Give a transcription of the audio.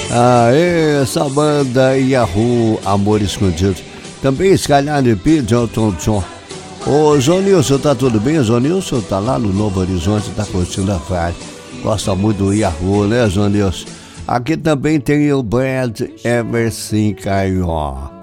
Ah, essa banda Yahoo, Amor Escondido. Também Skyline P, Elton John. Ô, Zonilson, tá tudo bem? Zonilson tá lá no Novo Horizonte, tá curtindo a vibe. Gosta muito do Yahoo, né, Zonilson? Aqui também tem o Brad Everson Caio.